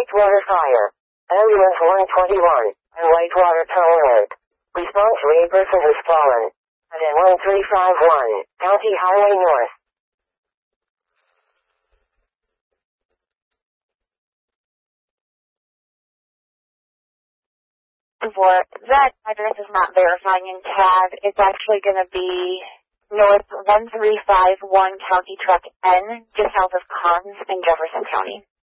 Whitewater Fire. Ambulance 121, on Whitewater Toll Road. Response to a person has fallen. At 1351, County Highway North. For that address is not verifying in CAD. It's actually going to be North 1351 County Truck N, just south of Cons in Jefferson County.